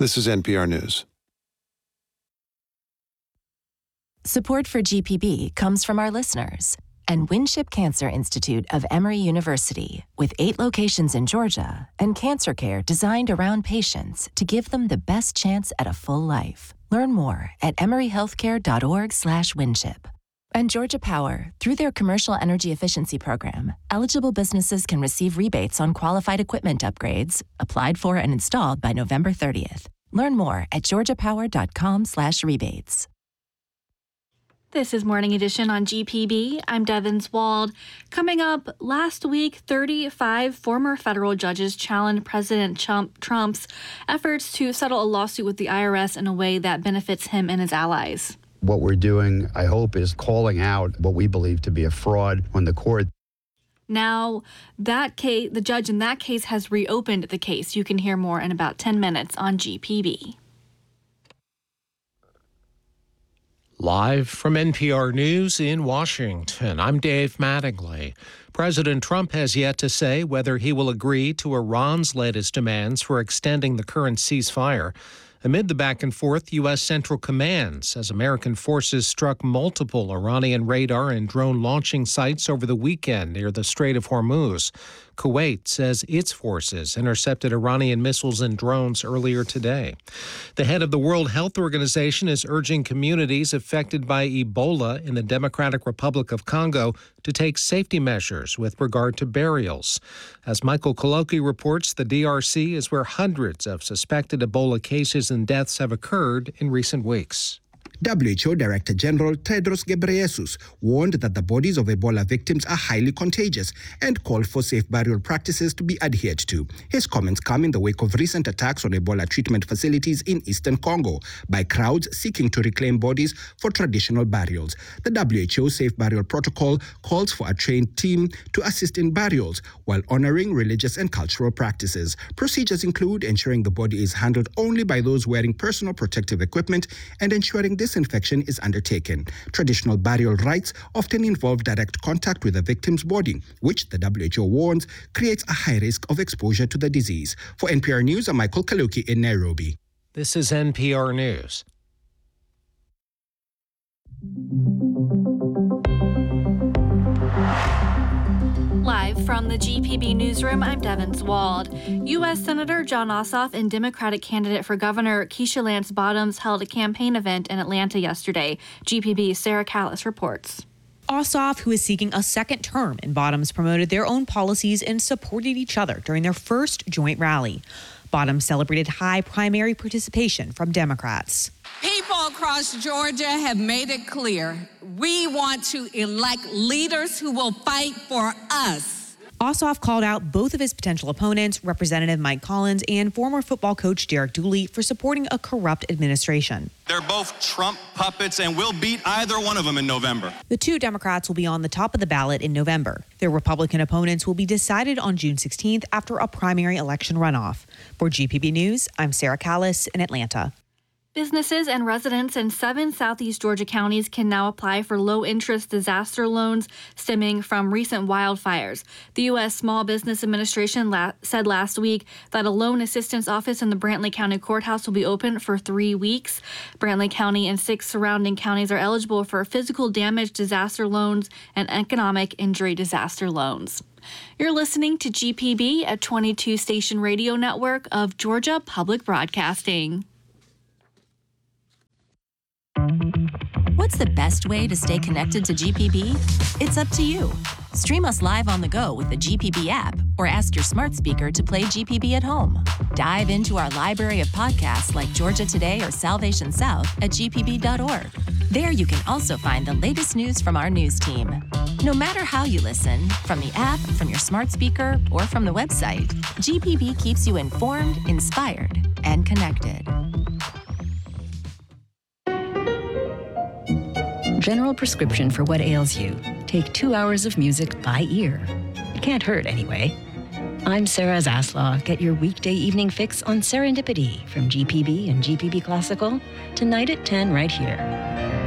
This is NPR News. Support for GPB comes from our listeners and Winship Cancer Institute of Emory University, with 8 locations in Georgia and cancer care designed around patients to give them the best chance at a full life. Learn more at emoryhealthcare.org/winship. And Georgia Power, through their commercial energy efficiency program, eligible businesses can receive rebates on qualified equipment upgrades, applied for and installed by November 30th. Learn more at georgiapower.com/rebates. This is Morning Edition on GPB. I'm Devin Wald. Coming up, last week, 35 former federal judges challenged President Trump's efforts to settle a lawsuit with the IRS in a way that benefits him and his allies. What we're doing, I hope, is calling out what we believe to be a fraud on the court. Now, that case, the judge in that case has reopened the case. You can hear more in about 10 minutes on GPB. Live from NPR News in Washington, I'm Dave Mattingly. President Trump has yet to say whether he will agree to Iran's latest demands for extending the current ceasefire. Amid the back and forth, U.S. Central Command says American forces struck multiple Iranian radar and drone launching sites over the weekend near the Strait of Hormuz. Kuwait says its forces intercepted Iranian missiles and drones earlier today. The head of the World Health Organization is urging communities affected by Ebola in the Democratic Republic of Congo to take safety measures with regard to burials. As Michael Koloki reports, the DRC is where hundreds of suspected Ebola cases and deaths have occurred in recent weeks. WHO Director General Tedros Ghebreyesus warned that the bodies of Ebola victims are highly contagious and called for safe burial practices to be adhered to. His comments come in the wake of recent attacks on Ebola treatment facilities in eastern Congo by crowds seeking to reclaim bodies for traditional burials. The WHO Safe Burial Protocol calls for a trained team to assist in burials while honoring religious and cultural practices. Procedures include ensuring the body is handled only by those wearing personal protective equipment and ensuring disinfection is undertaken. Traditional burial rites often involve direct contact with the victim's body, which the WHO warns creates a high risk of exposure to the disease. For NPR News, I'm Michael Kaluki in Nairobi. This is NPR News. Live from the GPB newsroom, I'm Devin Wald. U.S. Senator Jon Ossoff and Democratic candidate for governor Keisha Lance Bottoms held a campaign event in Atlanta yesterday. GPB's Sarah Callis reports. Ossoff, who is seeking a second term, and Bottoms promoted their own policies and supported each other during their first joint rally. Bottoms celebrated high primary participation from Democrats. People across Georgia have made it clear we want to elect leaders who will fight for us. Ossoff called out both of his potential opponents, Representative Mike Collins and former football coach Derek Dooley, for supporting a corrupt administration. They're both Trump puppets, and we'll beat either one of them in November. The two Democrats will be on the top of the ballot in November. Their Republican opponents will be decided on June 16th after a primary election runoff. For GPB News, I'm Sarah Callis in Atlanta. Businesses and residents in 7 Southeast Georgia counties can now apply for low-interest disaster loans stemming from recent wildfires. The U.S. Small Business Administration said last week that a loan assistance office in the Brantley County Courthouse will be open for 3 weeks. Brantley County and 6 surrounding counties are eligible for physical damage disaster loans and economic injury disaster loans. You're listening to GPB, a 22-station radio network of Georgia Public Broadcasting. What's the best way to stay connected to GPB? It's up to you. Stream us live on the go with the GPB app or ask your smart speaker to play GPB at home. Dive into our library of podcasts like Georgia Today or Salvation South at gpb.org. There you can also find the latest news from our news team. No matter how you listen, from the app, from your smart speaker, or from the website, GPB keeps you informed, inspired, and connected. General prescription for what ails you. Take 2 hours of music by ear. It can't hurt anyway. I'm Sarah Zaslaw. Get your weekday evening fix on Serendipity from GPB and GPB Classical tonight at 10 right here.